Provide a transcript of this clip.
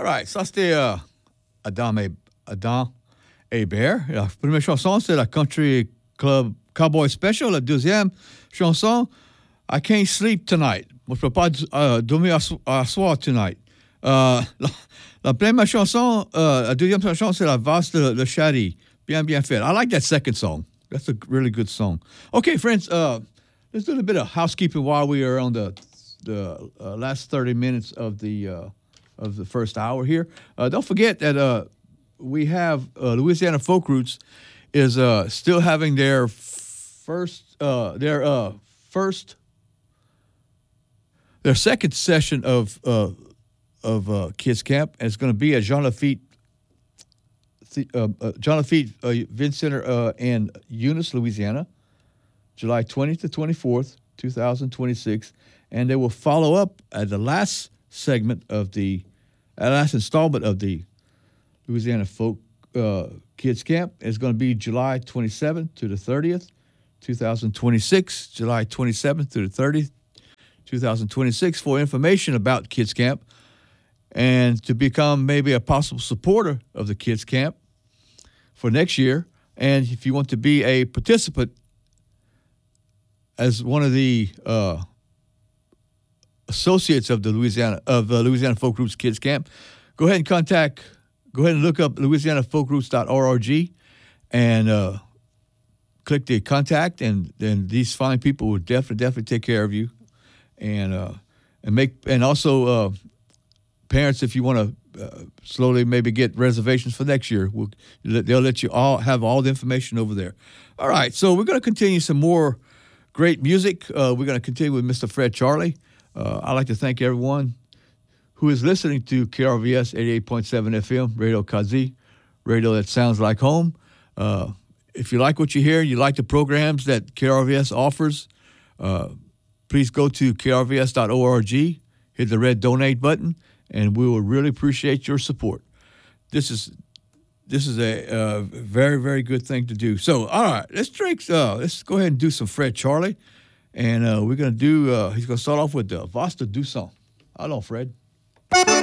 right, ça c'était Adam Hébert. La première chanson, c'est la Country Club Cowboy Special. La deuxième chanson, I Can't Sleep Tonight. Moi, je peux pas dormir à soir tonight. La première chanson, la deuxième chanson, c'est la valse de Shadi. Bien, bien fait. I like that second song. That's a really good song. Okay, friends, let's do a bit of housekeeping while we are on the last 30 minutes of the first hour here. Don't forget that we have Louisiana Folk Roots is still having their second session of Kids Camp. And it's going to be at Jean Lafitte Event Center in Eunice, Louisiana, July 20th to 24th, 2026. And they will follow up at the last segment of the last installment of the Louisiana Folk Kids Camp. It's going to be July 27th to the 30th, 2026. July 27th to the 30th, 2026. For information about Kids Camp and to become maybe a possible supporter of the Kids Camp for next year, and if you want to be a participant as one of the associates of the Louisiana Folk Roots Kids Camp, go ahead and look up louisianafolkroots.org and click the contact, and then these fine people will definitely take care of you, and also parents, if you want to slowly maybe get reservations for next year, they'll let you all have all the information over there. All right, so we're going to continue some more great music. We're going to continue with Mr. Fred Charlie. I'd like to thank everyone who is listening to KRVS 88.7 FM, Radio Kazi, radio that sounds like home. If you like what you hear, you like the programs that KRVS offers, please go to krvs.org, hit the red donate button, and we will really appreciate your support. This is a very, very good thing to do. So, all right, let's go ahead and do some Fred Charlie. And we're going to do, he's going to start off with Vasta Dusson. Hello, Fred.